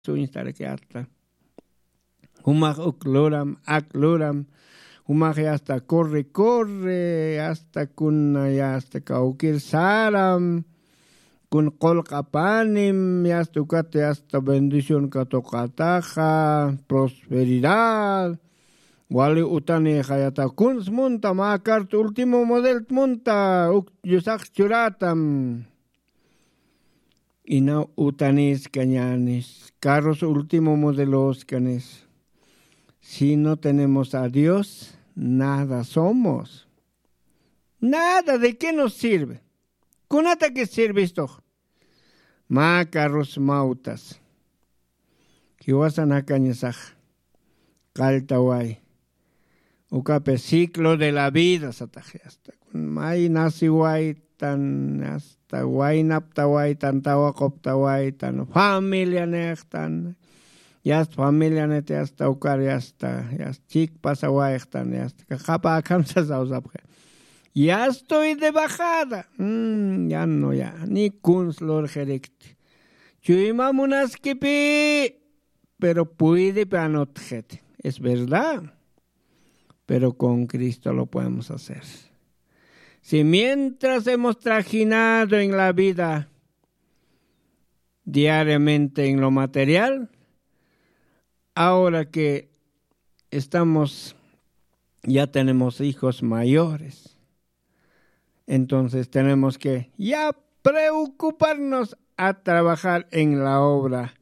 suñistaraki hasta. Humaj akluram, humaj hasta corre, hasta kuna hasta kaukir saram, kun kolkapanim, hasta ukate hasta bendición katokataja, prosperidad, wali utani hayata kuns munta makart último model munta, yusak churatam. Y no utanis cañanes, carros último modelos canes. Si no tenemos a Dios, nada somos. Nada, ¿de qué nos sirve? ¿Kunata que sirve esto? Ma carros mautas. Kiwasan akañesaj. Kaltawai. Ukape ciclo de la vida, sataje hasta. May nasiwai tan hasta wainaptawai tan tawakoptawai tan familia nechtan. Ya familia nete hasta ukar ya chik pasawai tan hasta japa akamsas ausapje. Ya estoy de bajada. Ya no ya ni kunslor gerekt. Chuimamunas kipi, pero puede panotjet. Es verdad. Pero con Cristo lo podemos hacer. Si mientras hemos trajinado en la vida diariamente en lo material, ahora que ya tenemos hijos mayores, entonces tenemos que ya preocuparnos a trabajar en la obra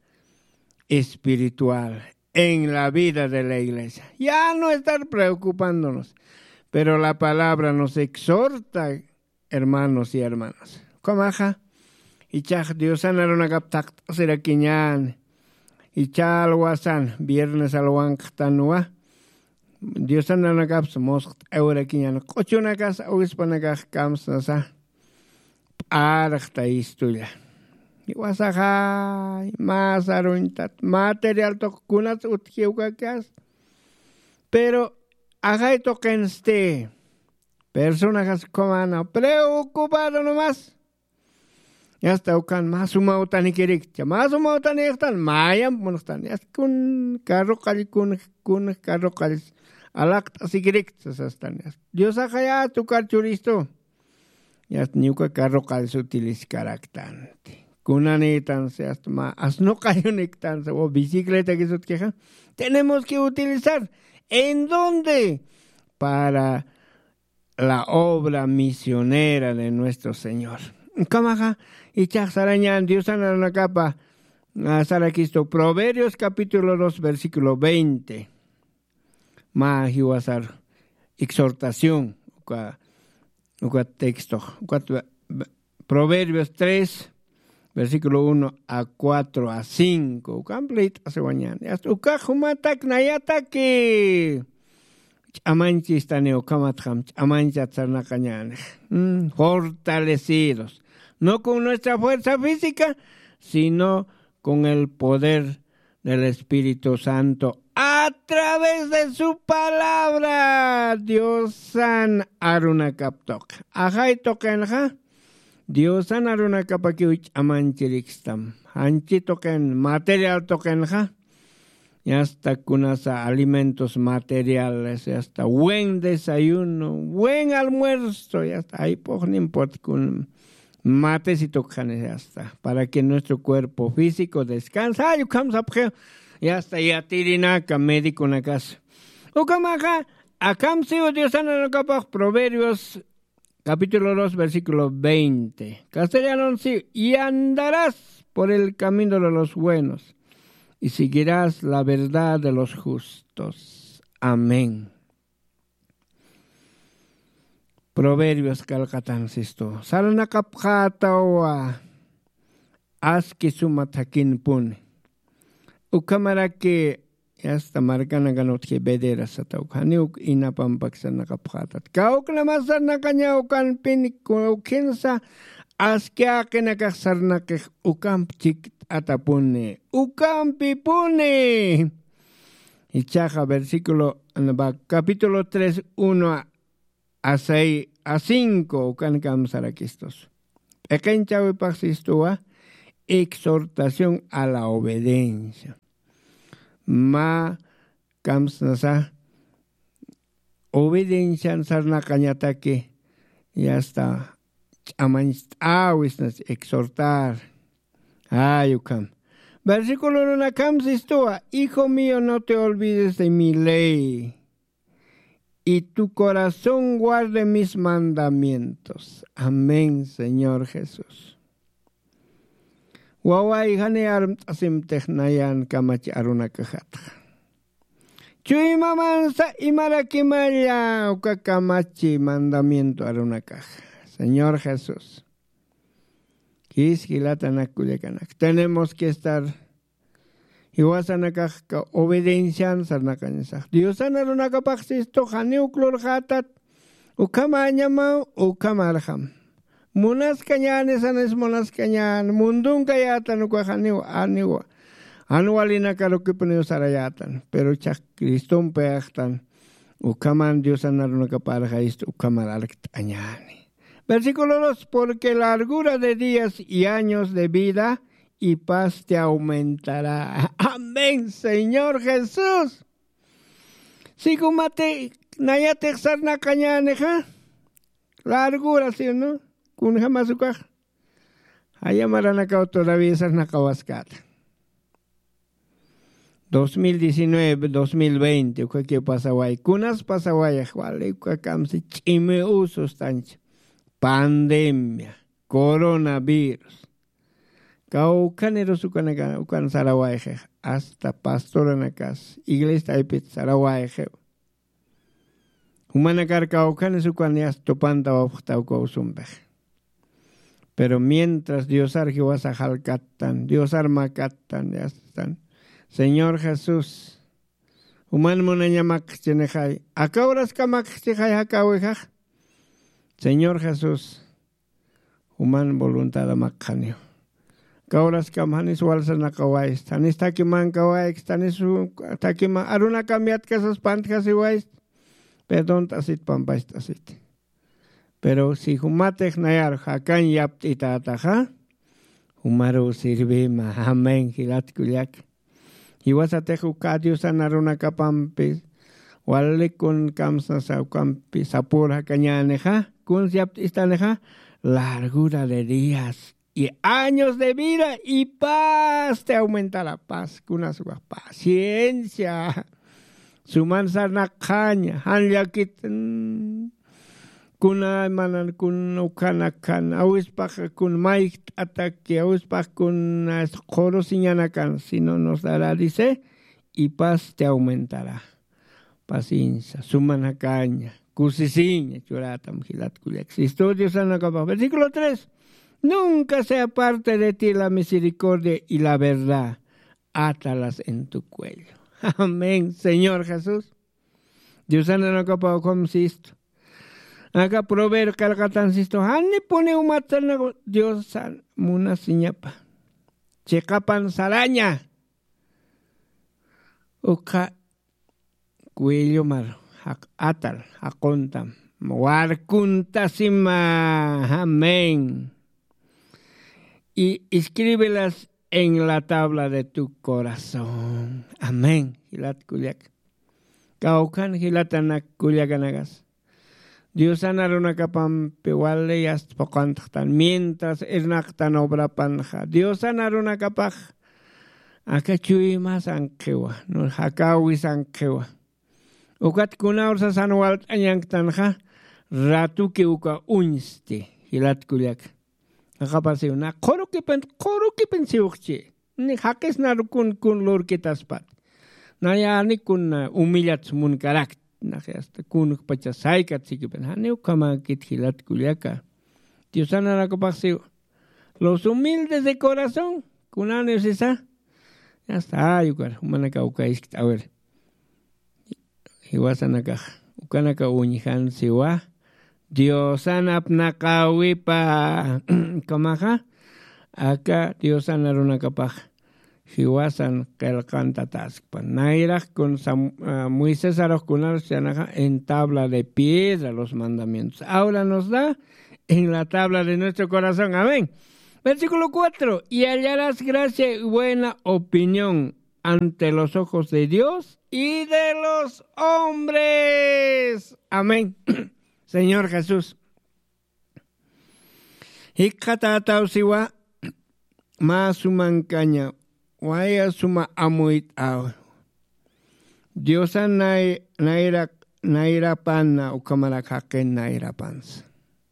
espiritual, en la vida de la iglesia. Ya no estar preocupándonos. Pero la palabra nos exhorta, hermanos y hermanas. Comaja, y chaj Dios anaron agaptak seraquiñan, y chalwasan, viernes alwanqtanua, Dios anaron agaps mosq euraquiñan, cochunagas o hispanagaj kamsnasa, arachta istuya. Y wasaja, más aruntat, material tokunas utjiukakas, pero Ajay toquen personas como preocupado nomás. Ya está ukan más umautan y kirikcha, más umautan y están mayam monostan. Ya kun carro carro calis alakt así kirikchas están. Dios ajaya tu carchuristo. Ya niuka carro calis utilis caractante. Kunanitan se hasta asno cayunictan se o bicicleta que se queja. Tenemos que utilizar. ¿En dónde? Para la obra misionera de nuestro Señor. Kamaja y chasarañan Dios ana una capa saraquisto Proverbios capítulo 2 versículo 20. Mahiwasar exhortación uka texto. Proverbios 3 versículo 1 a 4 a 5. Complete hace mañana. Ukajumatak nayataki. Amanchis taneo kamatham. Amanchatzarnakañan. Fortalecidos. No con nuestra fuerza física, sino con el poder del Espíritu Santo. A través de su palabra. Dios san aruna kaptok. Ajay tokenja. Dios sanar una capa que amanchirixtam. Anchi toquen material toquenja. Y hasta con alimentos materiales. Y hasta buen desayuno. Buen almuerzo. Y hasta ahí por no importa con mates y tocanes. Hasta para que nuestro cuerpo físico descanse. Y hasta ya tirinaca médico en la casa. Ukamaja. Acamsio Dios sanar una capa. Proverbios capítulo 2, versículo 20. Castellano, sí, y andarás por el camino de los buenos y seguirás la verdad de los justos. Amén. Proverbios calcatan sisto. Salana kapjatawa aski sumatakin pun. Ukamara que hasta marcana ganot que bedera sataukhaniuk inapampaksan nakaphatat. Kauk namasar nakanyaukan pinikukinsa askia kenakaksarnakeh ukampchik atapune. Ukampipune. Y chaja versículo capítulo 3, 1 a 6 a 5 ukan kamsarakistos. Ekenchawi paksistua exhortación a la obediencia. Ma kamsnasa obediencia sarna cañataque ya está. Amanistawis exhortar. Ayukam. Versículo 1 kamsistua. Hijo mío, no te olvides de mi ley, y tu corazón guarde mis mandamientos. Amén, Señor Jesús. Wawai hane arm asim technayan kamachi aruna kajata. Chui mamansa imarakimaya ukakamachi mandamiento aruna kaja. Señor Jesús. Tenemos que estar obediencia. Dios anarunaka paxisto haniuklur hatat ukamanyama ukamarham. Munas cañanes anes monas cañan mundun kayatan ukahaniu aniwa. Anualina karukipuniu sarayatan. Pero chak Criston peachtan ukaman Dios anarunaka parja isto ukamaralkt añani. Versículo 2, porque largura de días y años de vida y paz te aumentará. Amén, Señor Jesús. Sigumate, nayate sarna cañaneja. Largura, ¿sí o no? Kun jamasuka. Allá maranacao todavía sarna kawascata. 2019, 2020, ¿qué pasa guay? Kunas pasa guay, ¿cuál? ¿Qué chime usos tancho? Pandemia, coronavirus. Kaukanero sukanaga ukan sarawaje hasta pastoranakas iglesia ipit sarawaje. Humanakar kaukan sukanias topanta wapta ukausumbe. Pero mientras Dios argiwas ajalkatan, Dios armakatan ya están. Señor Jesús, human monañamak chenejai, akauras kamak chejai hakawejaj. Señor Jesús, human voluntad amakanio. Kauras kamhanis walsa nakawais. Tanis takiman kawais. Tanis takiman aruna kamiat kasas pantjas iwais. Perdón tasit pampais tasit. Pero si humatek nayar hakan yapt itataja, humaru sirvima. Amén. Hilat kuliak. Iwasateju kadius anaruna kapampis. Wale kun kamsa sa kampi sapura kañaneja. Kun yapt istaneja. Largura de días y años de vida y paz te aumenta la paz. Kuna su paciencia. Su manzana caña. Hanliakit. Kuna manan kun ukanakan. Awispach kun maik ataque. Awispach kun joro siñanakan. Si no nos dará, dice, y paz te aumentará. Paciencia. Su manacaña. Cusisiña, churatam, gilat kuliak. Estudios anacapa. Versículo 3. Nunca se aparte de ti la misericordia y la verdad. Átalas en tu cuello. Amén, Señor Jesús. Dios anacapa consisto. Acá proveer calcatan sisto. Hanni pone un materno. Dios san muna siñapa. Checapan saraña. Oka cuello malo. Atal, akontam, warkuntasima, amén. Y escríbelas en la tabla de tu corazón. Amén. Hilat kuliak. Kaukan hilatanak kuliakanagas. Dios anaruna kapam pewale yast pokantan. Mientras ernaktan obra panja. Dios anaruna kapaj. Akachui mas ankewa. No hakawis ankewa. Ukat kuna ursa sanual anyang tanja ratu ke uka unste hilat kuliak. Nakapasiw na koro kipen siukchi. Ni hakes na kun lor kitaspat. Nayani kun umilat mun karak. Nakasta kun pachasay kat sikipen. Hani ukamakit hilat kuliaka. Dios ana nakapasiw. Los humildes de corazón kunane sisa. Ya está yukar humanaka ukaisk a ver. Hiwasanaka, ukanaka unihan siwa, Diosan apnakawipa, kamaha, aka Diosan arunakapaj, hiwasan kelkantataspan. Nairaj con Moisés aroskunar en tabla de piedra los mandamientos. Ahora nos da en la tabla de nuestro corazón, amén. Versículo 4. Y hallarás gracia y buena opinión ante los ojos de Dios y de los hombres. Amén. Señor Jesús. Hikatataosiwa masumancaña. Waya suma amuit aw. Diosa nairapanna ukamalakaken nairapans.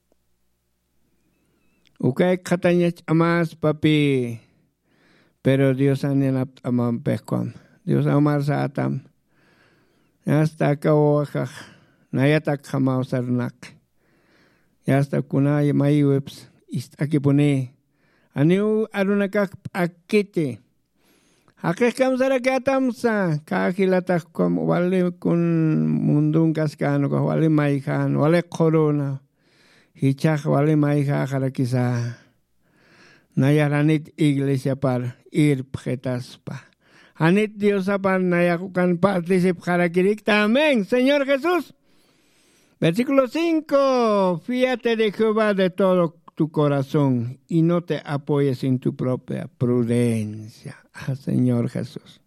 Ukay katanyach amas papi. Pero Dios anenap amam pekwan. Dios amar sa atam. Hasta kawakak. Nayatak hamausarnak. Hasta kunay mayueps. Istakipune. Aniu arunakak akite. Hakekam sarakatamsa. Kakilatak kom wale kun mundung kaskano. Wale maikan. Wale corona. Hichak wale maikan karakisa. Nayaranit iglesia par ir pjetaspa. Anit Dios apar nayakukan particip karakirikta. Amén, Señor Jesús. Versículo 5. Fíate de Jehová de todo tu corazón y no te apoyes en tu propia prudencia. Señor Jesús.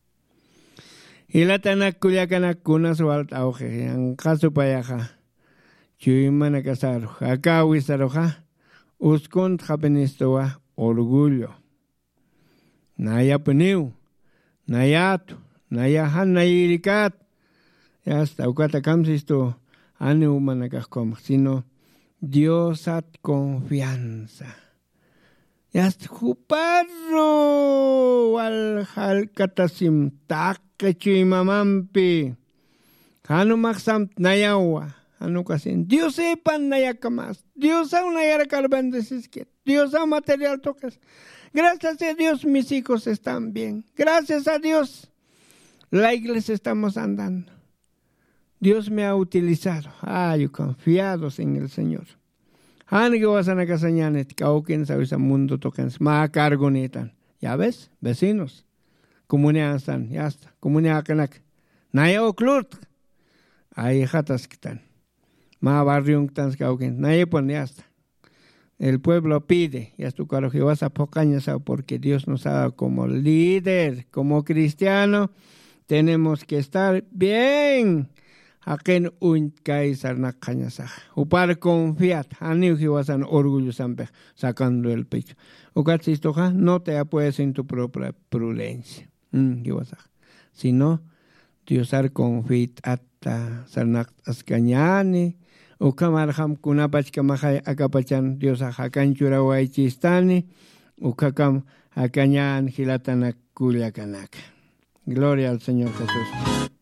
Y la tanakuliakanakuna sualt auge. En caso payaja. Chuymanakasaro. Acá wisaroja. Uskun japenistoa. Orgullo. Naya peniu. Nayatu. Nayahan nayirikat. Ya está. Ukata kamsisto. Ane humanakaskom. Sino Dios at confianza. Ya está. Juparro. Wal halkatasim. Takke chuyimamampi. Hanu maksam nayawa. Hanu kasin. Dios sepan nayakamas. Dios a una yara calvendesis que. Dios a material tocas. Gracias a Dios mis hijos están bien. Gracias a Dios la iglesia estamos andando. Dios me ha utilizado. Yo confiados en el Señor. Hanige wasana kasañanet kauken sabes mundo tocan ma cargonetan. Ya ves, vecinos. Comunidad están, ya está. Comunidad kanak. Naya oklut. Ahí jatas que están. Ma barrio tan kauken. Naya pon ya está. El pueblo pide, y a tu caro que vas a pocañas porque Dios nos ha dado como líder, como cristiano, tenemos que estar bien. Aken un kaisar na cañasa. Upar confiar, aniu que vas a orgullo sampe, sacando el pecho. Ucatsistoja, no te apoyes en tu propia prudencia. Si no, Dios har confit hasta sarnak ascañani. Ukamarham kunapach kamajay akapachan Dios ajakan churaway chistani. Ukakam akañan gilatanak kuliakanak. Gloria al Señor Jesús.